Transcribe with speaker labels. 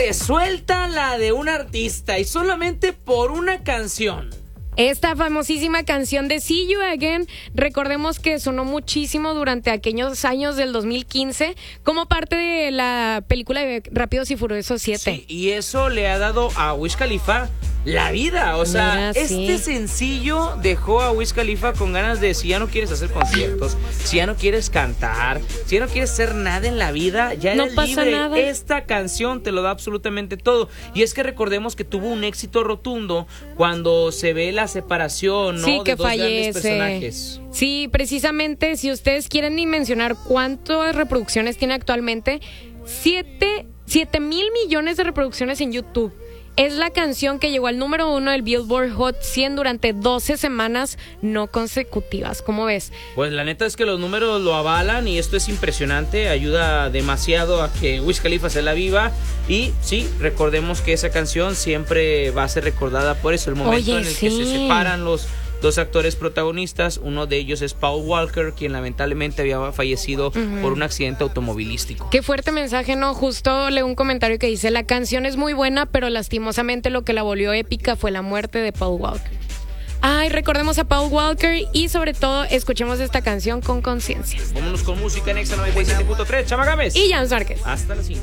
Speaker 1: te suelta la de un artista y solamente por una canción.
Speaker 2: Esta famosísima canción de See You Again, recordemos que sonó muchísimo durante aquellos años del 2015 como parte de la película de Rápidos y Furiosos 7.
Speaker 1: Sí, y eso le ha dado a Wiz Khalifa la vida. O sea,
Speaker 2: mira,
Speaker 1: este sencillo dejó a Wiz Khalifa con ganas de, si ya no quieres hacer conciertos, si ya no quieres cantar, si ya no quieres hacer nada en la vida, ya eres
Speaker 2: no pasa
Speaker 1: libre.
Speaker 2: nada.
Speaker 1: Esta canción te lo da absolutamente todo. Y es que recordemos que tuvo un éxito rotundo cuando se ve la separación, ¿no?
Speaker 2: Sí, que
Speaker 1: de dos grandes
Speaker 2: fallece.
Speaker 1: personajes.
Speaker 2: Sí, precisamente, si ustedes quieren ni mencionar cuántas reproducciones tiene actualmente, 7 mil millones de reproducciones en YouTube. Es la canción que llegó al número 1 del Billboard Hot 100 durante 12 semanas no consecutivas. ¿Cómo ves?
Speaker 1: Pues la neta es que los números lo avalan y esto es impresionante, ayuda demasiado a que Wiz Khalifa se la viva. Y sí, recordemos que esa canción siempre va a ser recordada por eso, el momento en el que se separan los dos actores protagonistas. Uno de ellos es Paul Walker, quien lamentablemente había fallecido por un accidente automovilístico.
Speaker 2: Qué fuerte mensaje, ¿no? Justo leo un comentario que dice: la canción es muy buena, pero lastimosamente lo que la volvió épica fue la muerte de Paul Walker. Ay, recordemos a Paul Walker y sobre todo escuchemos esta canción con conciencia.
Speaker 1: Vámonos con música en Exa 97.3, Chama Gámez
Speaker 2: Y Jan Sarkes.
Speaker 1: Hasta las 5.